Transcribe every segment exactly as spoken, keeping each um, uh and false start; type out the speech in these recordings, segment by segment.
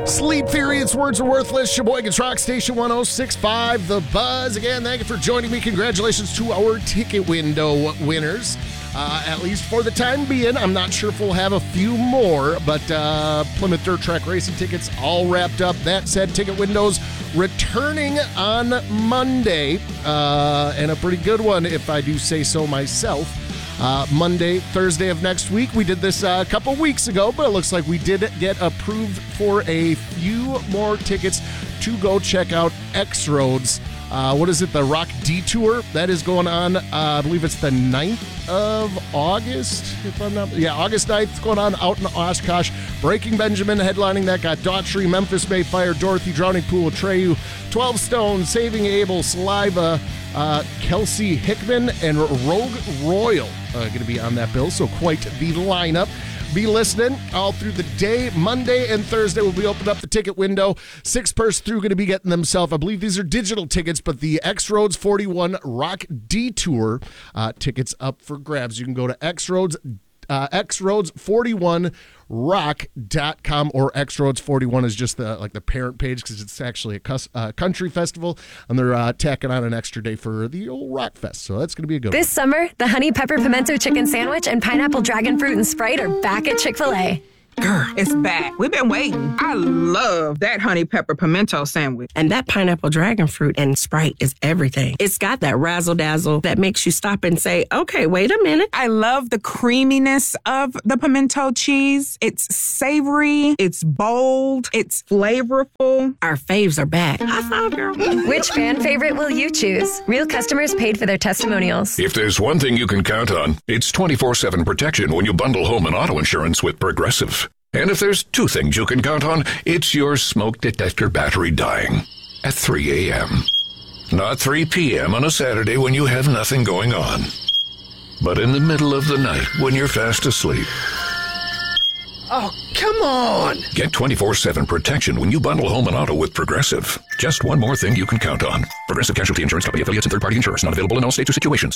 Sleep Theory, it's Words Are Worthless. Sheboygan's Rock Station one oh six point five, The Buzz. Again, thank you for joining me. Congratulations to our ticket window winners. Uh, at least for the time being. I'm not sure if we'll have a few more, but uh, Plymouth Dirt Track Racing tickets all wrapped up. That said, ticket windows returning on Monday, uh, and a pretty good one if I do say so myself. Uh, Monday, Thursday of next week. We did this uh, a couple weeks ago, but it looks like we did get approved for a few more tickets to go check out X-Roads. Uh, what is it? The Rock Detour that is going on. Uh, I believe it's the ninth of August. If I'm not, yeah, August ninth. It's going on out in Oshkosh. Breaking Benjamin headlining that. Got Daughtry, Memphis Mayfire, Dorothy, Drowning Pool, Treyu, twelve Stone, Saving Abel, Saliva, uh, Kelsey Hickman, and Rogue Royal uh, going to be on that bill. So quite the lineup. Be listening all through the day. Monday and Thursday will be opened up the ticket window. Six person through going to be getting themselves, I believe these are digital tickets, but the X-Roads forty-one Rock Detour uh, tickets up for grabs. You can go to X-Roads, uh, X Roads forty-one rock dot com, or X-Roads forty-one is just the like the parent page because it's actually a cus- uh, country festival, and they're uh, tacking on an extra day for the old Rock Fest. So that's going to be a good This one. summer, the Honey Pepper Pimento Chicken Sandwich and Pineapple Dragon Fruit and Sprite are back at Chick-fil-A. Girl, it's back. We've been waiting. I love that honey pepper pimento sandwich. And that pineapple dragon fruit and Sprite is everything. It's got that razzle-dazzle that makes you stop and say, okay, wait a minute. I love the creaminess of the pimento cheese. It's savory. It's bold. It's flavorful. Our faves are back. High five, girl. Which fan favorite will you choose? Real customers paid for their testimonials. If there's one thing you can count on, it's twenty-four seven protection when you bundle home and auto insurance with Progressive. And if there's two things you can count on, it's your smoke detector battery dying at three a.m. Not three p.m. on a Saturday when you have nothing going on, but in the middle of the night when you're fast asleep. Oh, come on! Get twenty-four seven protection when you bundle home and auto with Progressive. Just one more thing you can count on. Progressive Casualty Insurance Company affiliates and third-party insurers. Not available in all states or situations.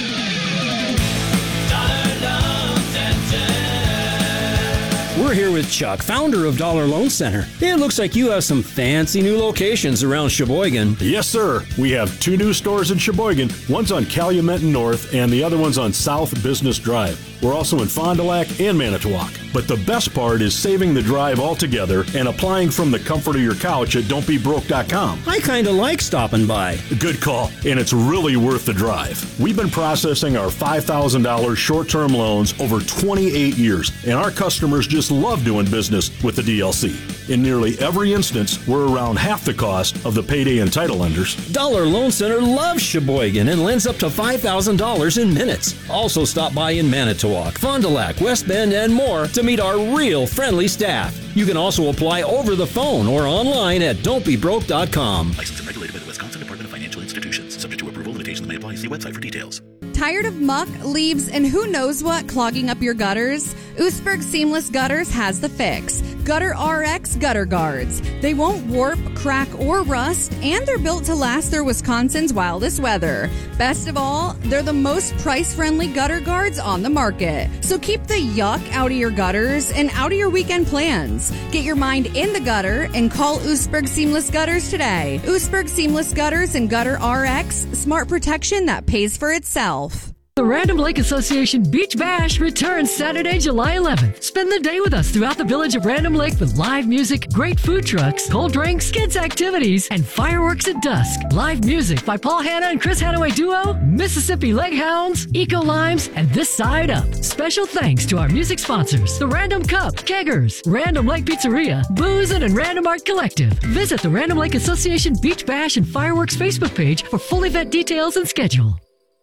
We're here with Chuck, founder of Dollar Loan Center. It looks like you have some fancy new locations around Sheboygan. Yes, sir. We have two new stores in Sheboygan. One's on Calumet and North, and the other one's on South Business Drive. We're also in Fond du Lac and Manitowoc. But the best part is saving the drive altogether and applying from the comfort of your couch at don't be broke dot com. I kind of like stopping by. Good call, and it's really worth the drive. We've been processing our five thousand dollars short-term loans over twenty-eight years, and our customers just love doing business with the D L C. In nearly every instance, we're around half the cost of the payday and title lenders. Dollar Loan Center loves Sheboygan and lends up to five thousand dollars in minutes. Also stop by in Manitowoc, Fond du Lac, West Bend, and more to meet our real friendly staff. You can also apply over the phone or online at don't be broke dot com. Licensed and regulated by the Wisconsin Department of Financial Institutions. Subject to approval, limitations may apply. See website for details. Tired of muck, leaves, and who knows what clogging up your gutters? Oostburg Seamless Gutters has the fix. Gutter R X Gutter Guards. They won't warp, crack, or rust, and they're built to last through Wisconsin's wildest weather. Best of all, they're the most price-friendly gutter guards on the market. So keep the yuck out of your gutters and out of your weekend plans. Get your mind in the gutter and call Oostburg Seamless Gutters today. Oostburg Seamless Gutters and Gutter R X, smart protection that pays for itself. The Random Lake Association Beach Bash returns Saturday, July eleventh. Spend the day with us throughout the village of Random Lake with live music, great food trucks, cold drinks, kids activities, and fireworks at dusk. Live music by Paul Hanna and Chris Hadaway Duo, Mississippi Leghounds, Eco Limes, and This Side Up. Special thanks to our music sponsors, the Random Cup, Keggers, Random Lake Pizzeria, Boozin' and Random Art Collective. Visit the Random Lake Association Beach Bash and Fireworks Facebook page for full event details and schedule.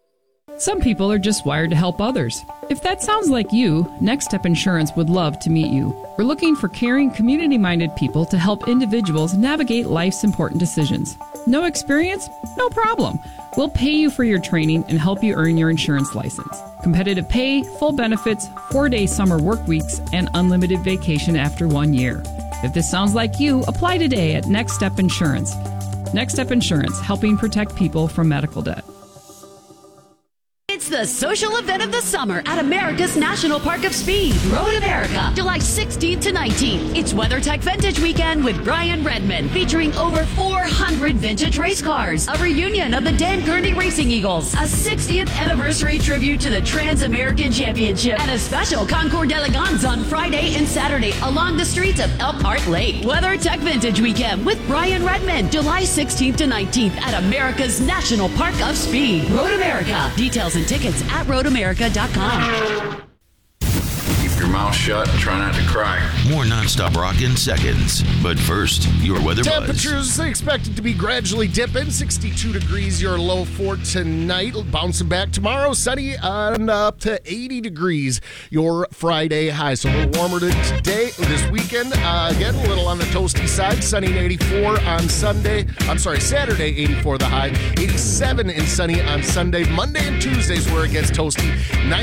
Some people are just wired to help others. If that sounds like you, Next Step Insurance would love to meet you. We're looking for caring, community-minded people to help individuals navigate life's important decisions. No experience? No problem. We'll pay you for your training and help you earn your insurance license. Competitive pay, full benefits, four-day summer work weeks, and unlimited vacation after one year. If this sounds like you, apply today at Next Step Insurance. Next Step Insurance, helping protect people from medical debt. It's It's the social event of the summer at America's National Park of Speed, Road America, July sixteenth to nineteenth. It's WeatherTech Vintage Weekend with Brian Redman, featuring over four hundred vintage race cars, a reunion of the Dan Gurney Racing Eagles, a sixtieth anniversary tribute to the Trans-American Championship, and a special Concours d'Elegance on Friday and Saturday along the streets of Elkhart Lake. WeatherTech Vintage Weekend with Brian Redman, July sixteenth to nineteenth at America's National Park of Speed, Road America. Details and tickets at road america dot com. Keep your mouth shut and try not to cry. More nonstop rock in seconds. But first, your weather buzz. Temperatures expected to be gradually dipping. sixty-two degrees your low for tonight. Bouncing back tomorrow. Sunny and up to eighty degrees your Friday high. So a little warmer than today. This weekend, uh, again, a little on the toasty side. Sunny and eighty-four on Sunday. I'm sorry, Saturday, eighty-four the high. eighty-seven and sunny on Sunday. Monday and Tuesdays where it gets toasty. ninety